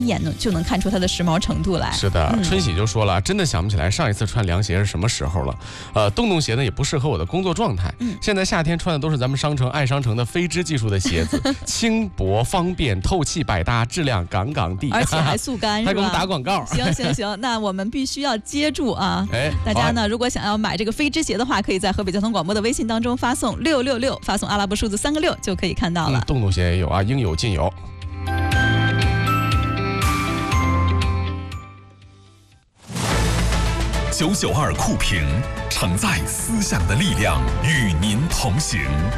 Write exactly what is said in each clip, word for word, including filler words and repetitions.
一眼呢就能看出它的时髦程度来。 是的， 嗯、 春喜就说了，真的想不起来上一次穿凉鞋是什么时候了。呃，洞洞鞋呢也不适合我的工作状态。嗯，现在夏天穿的都是咱们商城爱商城的飞织技术的鞋子，轻薄方便、透气百搭，质量杠杠地， 而且还速干， 还给我们打广告。 行行行，那我们必须要接住啊！ 哎， 大家呢，如果想要买这个飞织鞋的话，可以在河北交通广播的微信当中发送六六六，发送阿拉伯数字三个六就可以看到了。 嗯、洞洞鞋也有啊，应有尽有。 九九二酷评，承载思想的力量，与您同行。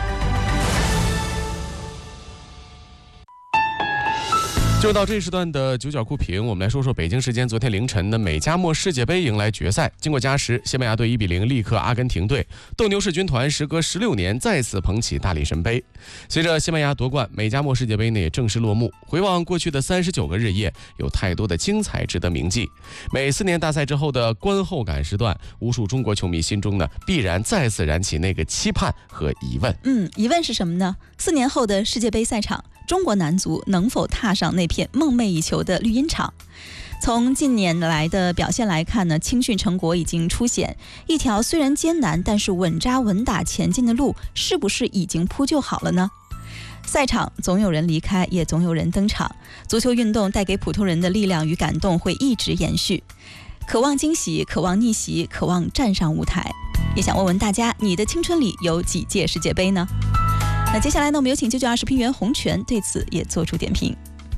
就到这一时段的九角酷评，我们来说说北京时间昨天凌晨的美加墨世界杯迎来决赛，经过加时，西班牙队一比零力克阿根廷队，斗牛士军团时隔十六年再次捧起大力神杯。随着西班牙夺冠，美加墨世界杯呢也正式落幕。回望过去的三十九个日夜，有太多的精彩值得铭记。每四年大赛之后的观后感时段，无数中国球迷心中呢必然再次燃起那个期盼和疑问。 嗯，疑问是什么呢？四年后的世界杯赛场，中国男足能否踏上那片梦寐以求的绿茵场？从近年来的表现来看呢，青训成果已经凸显，一条虽然艰难但是稳扎稳打前进的路，是不是已经铺就好了呢？赛场总有人离开，也总有人登场。足球运动带给普通人的力量与感动会一直延续。渴望惊喜，渴望逆袭，渴望站上舞台。也想问问大家，你的青春里有几届世界杯呢？那接下来呢，我们有请九九二视频员洪泉对此也做出点评。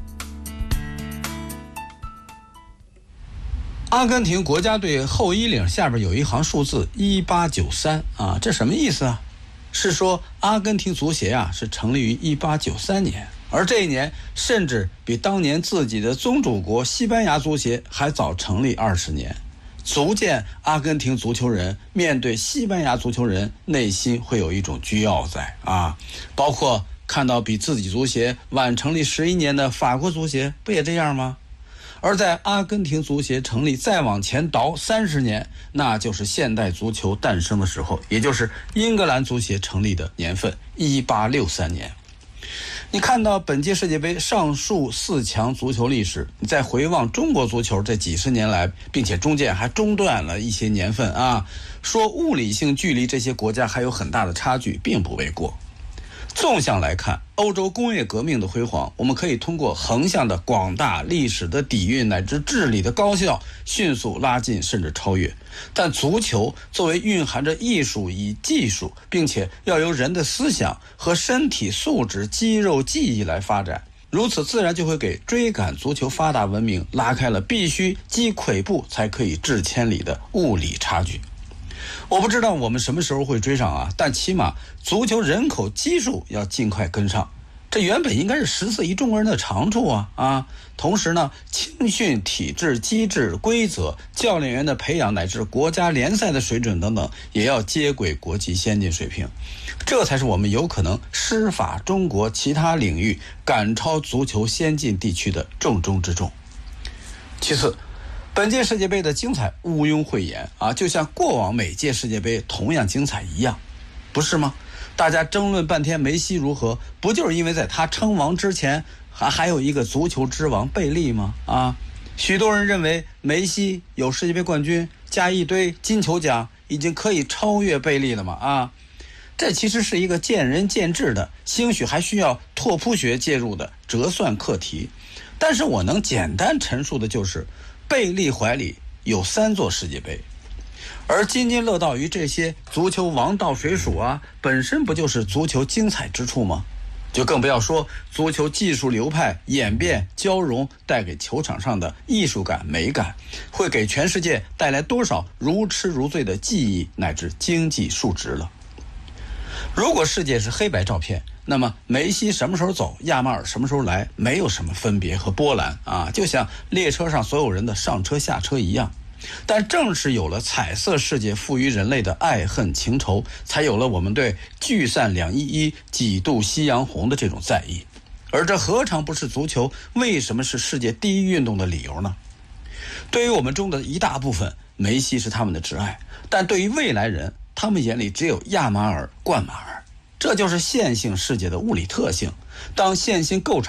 阿根廷国家队后衣领下边有一行数字一八九三啊，这什么意思啊？是说阿根廷足协啊是成立于一八九三年，而这一年甚至比当年自己的宗主国西班牙足协还早成立二十年。足见阿根廷足球人面对西班牙足球人，内心会有一种倨傲在啊。包括看到比自己足协晚成立十一年的法国足协，不也这样吗？而在阿根廷足协成立再往前倒三十年，那就是现代足球诞生的时候，也就是英格兰足协成立的年份一八六三年。你看到本届世界杯上述四强足球历史，你再回望中国足球这几十年来，并且中间还中断了一些年份啊，说物理性距离这些国家还有很大的差距，并不为过。纵向来看，欧洲工业革命的辉煌，我们可以通过横向的广大历史的底蕴乃至治理的高效，迅速拉近甚至超越。但足球作为蕴含着艺术与技术，并且要由人的思想和身体素质、肌肉记忆来发展，如此自然就会给追赶足球发达文明拉开了必须积跬步才可以至千里的物理差距。我不知道我们什么时候会追上啊，但起码足球人口基数要尽快跟上，这原本应该是十四亿中国人的长处啊啊！同时呢，青训体制、机制、规则、教练员的培养乃至国家联赛的水准等等，也要接轨国际先进水平，这才是我们有可能师法中国其他领域赶超足球先进地区的重中之重。其次，本届世界杯的精彩毋庸讳言啊，就像过往每届世界杯同样精彩一样，不是吗？大家争论半天梅西如何，不就是因为在他称王之前还还有一个足球之王贝利吗？啊，许多人认为梅西有世界杯冠军加一堆金球奖，已经可以超越贝利了嘛？啊，这其实是一个见仁见智的，兴许还需要拓扑学介入的折算课题。但是我能简单陈述的就是，贝利怀里有三座世界杯，而津津乐道于这些足球王道水属啊，本身不就是足球精彩之处吗？就更不要说足球技术流派演变交融带给球场上的艺术感美感，会给全世界带来多少如痴如醉的记忆乃至经济数值了。如果世界是黑白照片，那么梅西什么时候走，亚马尔什么时候来，没有什么分别和波澜啊，就像列车上所有人的上车下车一样。但正是有了彩色世界赋予人类的爱恨情仇，才有了我们对聚散两依依几度夕阳红的这种在意。而这何尝不是足球为什么是世界第一运动的理由呢？对于我们中的一大部分，梅西是他们的挚爱，但对于未来人，他们眼里只有亚马尔、灌马尔。这就是线性世界的物理特性，当线性够长，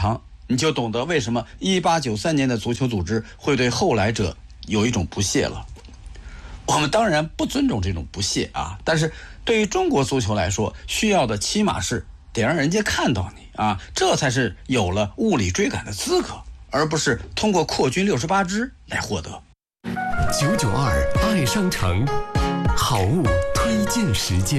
你就懂得为什么一八九三年的足球组织会对后来者有一种不屑了。我们当然不尊重这种不屑啊，但是对于中国足球来说，需要的起码是得让人家看到你啊，这才是有了物理追赶的资格，而不是通过扩军六十八支来获得。 九九二爱商城好物推荐时间。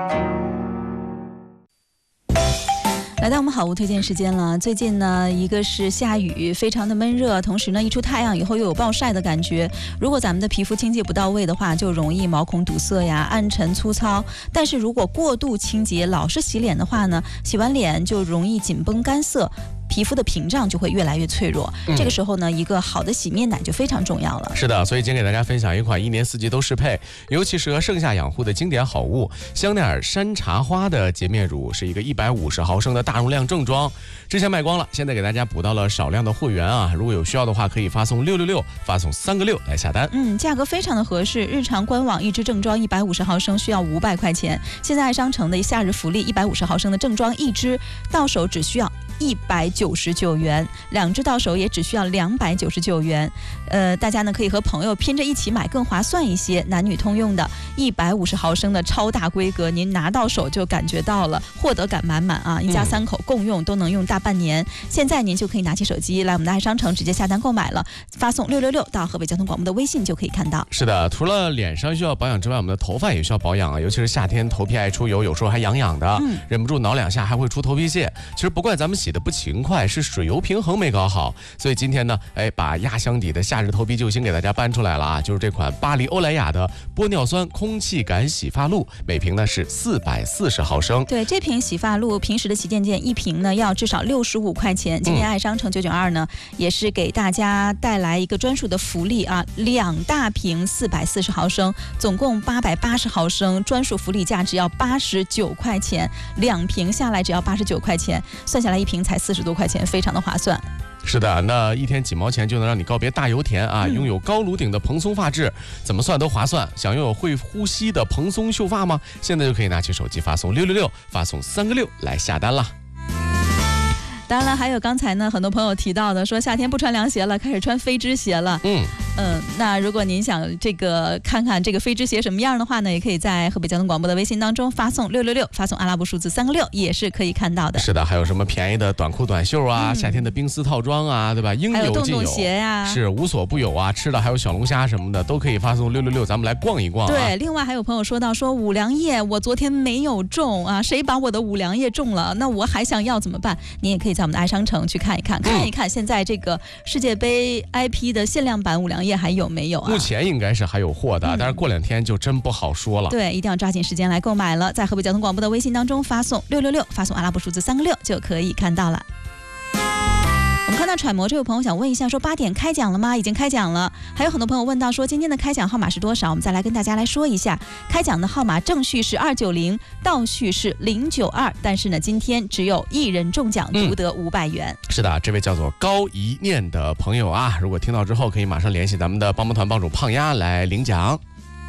来到我们好物推荐时间了。最近呢，一个是下雨，非常的闷热，同时呢，一出太阳以后又有暴晒的感觉。如果咱们的皮肤清洁不到位的话，就容易毛孔堵塞呀、暗沉粗糙。但是如果过度清洁，老是洗脸的话呢，洗完脸就容易紧绷干涩，皮肤的屏障就会越来越脆弱。嗯、这个时候呢，一个好的洗面奶就非常重要了。 是的，所以今天给大家分享一款一年四季都适配，尤其适合盛夏养护的经典好物——香奈儿山茶花的洁面乳，是一个一百五十毫升的大容量正装。之前卖光了，现在给大家补到了少量的货源啊！如果有需要的话，可以发送六六六，发送三个六来下单。 嗯，价格非常的合适。日常官网一支正装一百五十毫升需要五百块钱，现在爱商城的夏日福利一百五十毫升的正装一支到手只需要一百九十九元，两支到手也只需要两百九十九元。呃，大家呢可以和朋友拼着一起买，更划算一些。男女通用的一百五十毫升的超大规格，您拿到手就感觉到了，获得感满满啊！一家三口共用都能用大半年。现在您就可以拿起手机来我们的爱商城直接下单购买了，发送六六六到河北交通广播的微信就可以看到。 是的，除了脸上需要保养之外，我们的头发也需要保养啊，尤其是夏天头皮爱出油，有时候还痒痒的，嗯、忍不住挠两下还会出头皮屑。其实不怪咱们洗的不勤快，是水油平衡没搞好。所以今天呢，哎，把压箱底的夏日头皮救星给大家搬出来了啊，就是这款巴黎欧莱雅的玻尿酸空气感洗发露，每瓶呢是四百四十毫升。 对，这瓶洗发露平时的旗舰店一瓶呢要至少六十五块钱，今天爱商城九九二呢、嗯、也是给大家带来一个专属的福利啊，两大瓶四百四十毫升，总共八百八十毫升，专属福利价只要八十九块钱，两瓶下来只要八十九块钱，算下来一瓶才四十多块钱，非常的划算。 是的，那一天几毛钱就能让你告别大油田啊！嗯、拥有高颅顶的蓬松发质，怎么算都划算。想拥有会呼吸的蓬松秀发吗？现在就可以拿起手机发送六六六，发送三个六来下单啦。 当然了，还有刚才呢，很多朋友提到的，说夏天不穿凉鞋了，开始穿飞织鞋了。嗯嗯，那如果您想这个看看这个飞织鞋什么样的话呢，也可以在河北交通广播的微信当中发送六六六，发送阿拉伯数字三个六，也是可以看到的。 是的，还有什么便宜的短裤短袖啊，嗯、夏天的冰丝套装啊，对吧？应有尽有。还有洞洞鞋呀、啊，是无所不有啊。吃的还有小龙虾什么的，都可以发送六六六，咱们来逛一逛、啊。 对，另外还有朋友说到说五粮液，我昨天没有中啊，谁把我的五粮液中了？那我还想要怎么办？你也可以在我们的爱商城去看一看，看一看现在这个世界杯 I P 的限量版五粮液还有没有啊？ 目前应该是还有货的，嗯、但是过两天就真不好说了。 对，一定要抓紧时间来购买了，在河北交通广播的微信当中发送六六六，发送阿拉伯数字三个六就可以看到了。我们看到揣摩这位朋友想问一下，说八点开奖了吗？已经开奖了。还有很多朋友问到说今天的开奖号码是多少？我们再来跟大家来说一下，开奖的号码正序是二九零，倒序是零九二，但是呢，今天只有一人中奖，独得五百元、 嗯。是的，这位叫做高一念的朋友啊，如果听到之后，可以马上联系咱们的帮帮团帮主胖丫来领奖。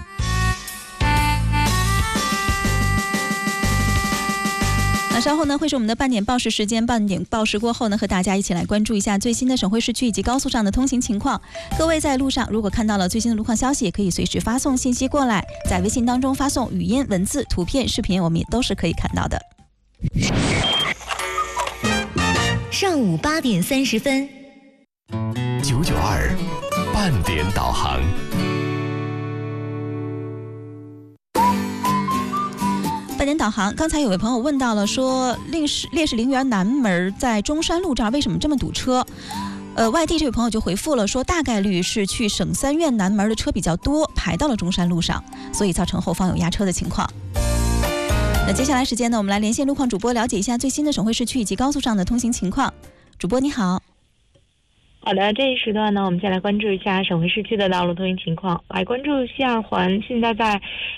稍后呢会是我们的半点报时时间，半点报时过后呢，和大家一起来关注一下最新的省会市区以及高速上的通行情况。各位在路上如果看到了最新的路况消息，也可以随时发送信息过来，在微信当中发送语音、文字、图片、视频，我们也都是可以看到的。 上午八点三十分， 九九二半点导航。 半点导航，刚才有位朋友问到了，说烈士烈士陵园南门在中山路这儿为什么这么堵车？呃，外地这位朋友就回复了说，大概率是去省三院南门的车比较多，排到了中山路上，所以造成后方有压车的情况。那接下来时间呢，我们来连线路况主播，了解一下最新的省会市区以及高速上的通行情况。主播你好。 好的，这一时段呢，我们先来关注一下省会市区的道路通行情况。来关注西二环，现在在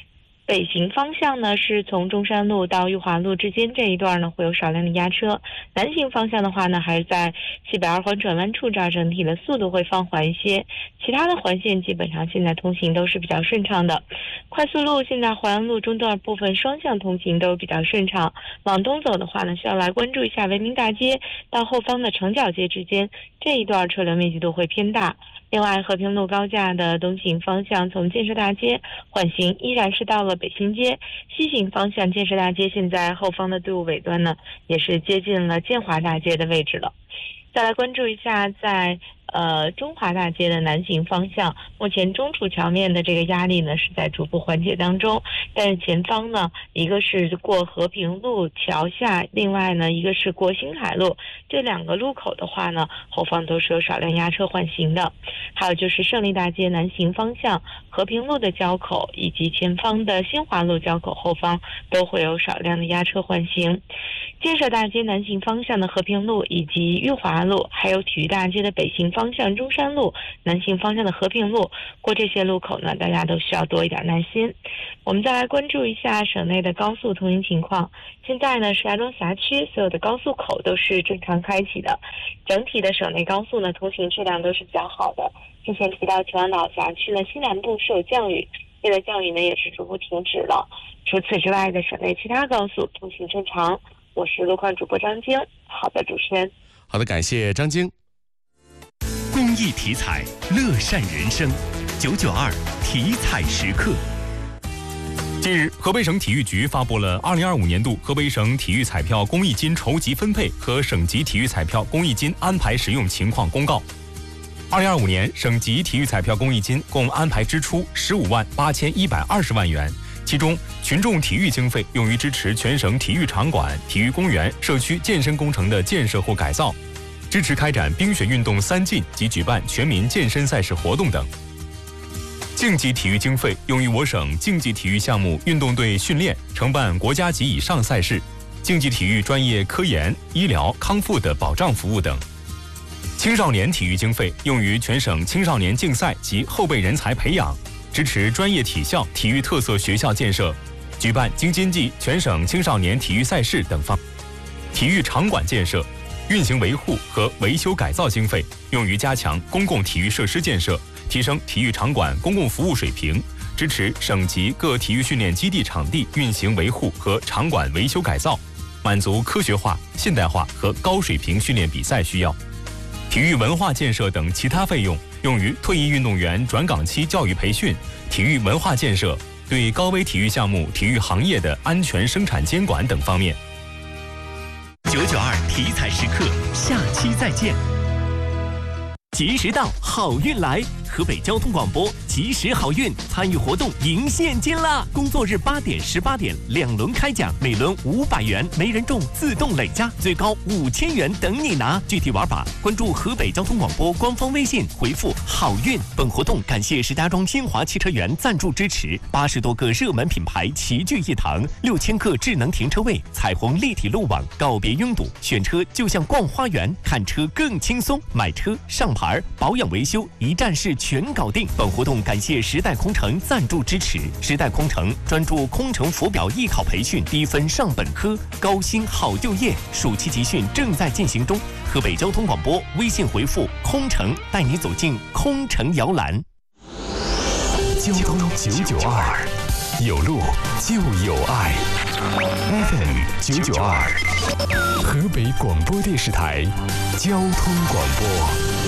北行方向呢，是从中山路到裕华路之间这一段呢会有少量的压车。南行方向的话呢，还是在西北二环转弯处这儿，整体的速度会放缓一些。其他的环线基本上现在通行都是比较顺畅的。快速路现在淮安路中段部分双向通行都比较顺畅。往东走的话呢，需要来关注一下维明大街到后方的城角街之间这一段车流密集度会偏大。另外，和平路高架的东行方向从建设大街缓行依然是到了北新街，西行方向建设大街现在后方的队伍尾端呢也是接近了建华大街的位置了。再来关注一下在呃中华大街的南行方向，目前中储桥面的这个压力呢是在逐步缓解当中，但是前方呢一个是过和平路桥下，另外呢一个是过新海路，这两个路口的话呢后方都是有少量压车缓行的。还有就是胜利大街南行方向和平路的交口以及前方的新华路交口后方都会有少量的压车缓行。建设大街南行方向的和平路以及裕华路，还有体育大街的北行方向中山路，南行方向的和平路，过这些路口呢大家都需要多一点耐心。我们再来关注一下省内的高速通行情况。现在呢石家庄辖区所有的高速口都是正常开启的，整体的省内高速呢通行质量都是比较好的。之前提到秦皇岛辖区呢西南部是有降雨，现在降雨呢也是逐步停止了。除此之外的省内其他高速通行正常。我是路况主播张晶。好的，主持人。 好的，感谢张晶。 公益体彩，乐善人生。九九二体彩时刻。 近日，河北省体育局发布了二零二五年度河北省体育彩票公益金筹集分配和省级体育彩票公益金安排使用情况公告。二零二五年，省级体育彩票公益金共安排支出十五万八千一百二十万元。其中，群众体育经费用于支持全省体育场馆、体育公园、社区健身工程的建设或改造，支持开展冰雪运动三进及举办全民健身赛事活动等。竞技体育经费用于我省竞技体育项目运动队训练、承办国家级以上赛事、竞技体育专业科研、医疗、康复的保障服务等。青少年体育经费用于全省青少年竞赛及后备人才培养，支持专业体校、体育特色学校建设，举办京津冀全省青少年体育赛事等方。体育场馆建设、运行维护和维修改造经费用于加强公共体育设施建设，提升体育场馆公共服务水平，支持省级各体育训练基地场地运行维护和场馆维修改造，满足科学化、现代化和高水平训练比赛需要。体育文化建设等其他费用用于退役运动员转岗期教育培训、体育文化建设、对高危体育项目、体育行业的安全生产监管等方面。 九九二体彩时刻，下期再见。及时到，好运来！河北交通广播及时好运参与活动赢现金啦！工作日八点、十八点两轮开奖，每轮五百元，没人中自动累加，最高五千元等你拿。具体玩法，关注河北交通广播官方微信，回复“好运”。本活动感谢石家庄新华汽车园赞助支持，八十多个热门品牌齐聚一堂，六千个智能停车位，彩虹立体路网，告别拥堵，选车就像逛花园，看车更轻松，买车上牌保养维修一站式全搞定。本活动感谢时代空乘赞助支持，时代空乘专注空乘浮表艺考培训，低分上本科，高薪好就业。暑期集训正在进行中。河北交通广播微信回复空乘，带你走进空乘摇篮。 交通九九二，有路就有爱。F M 九九二，河北广播电视台交通广播。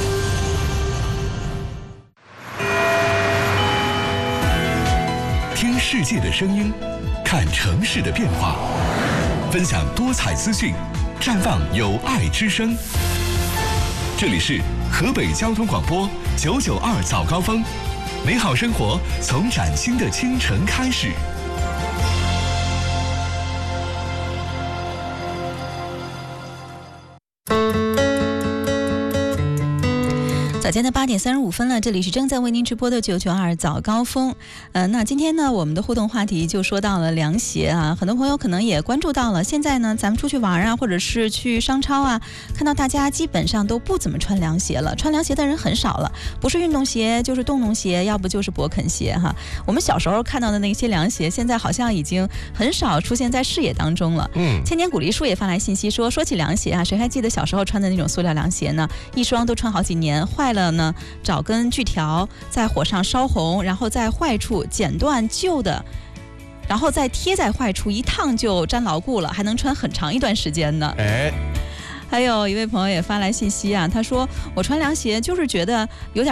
听世界的声音，看城市的变化，分享多彩资讯，绽放有爱之声。这里是河北交通广播九九二早高峰，美好生活从崭新的清晨开始。 早间的八点三十五分了，这里是正在为您直播的九九二早高峰。呃，那今天呢，我们的互动话题就说到了凉鞋啊，很多朋友可能也关注到了。现在呢，咱们出去玩啊，或者是去商超啊，看到大家基本上都不怎么穿凉鞋了，穿凉鞋的人很少了，不是运动鞋就是洞洞鞋，要不就是勃肯鞋哈。我们小时候看到的那些凉鞋，现在好像已经很少出现在视野当中了。 嗯， 千年古梨树也发来信息说，说起凉鞋啊，谁还记得小时候穿的那种塑料凉鞋呢？一双都穿好几年，坏了呢，找根锯条在火上烧红，然后在坏处剪断旧的，然后再贴在坏处，一烫就粘牢固了，还能穿很长一段时间呢。 哎， 还有一位朋友也发来信息啊，他说我穿凉鞋就是觉得有点